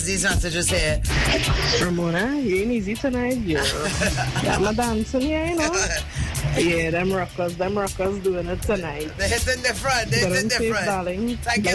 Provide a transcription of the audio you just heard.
these messages here. Ramona, you ain't easy tonight, girl. Yeah, my dancing here, you know. Yeah, them rockers doing it tonight. They're hitting the front, Darling. Thank you.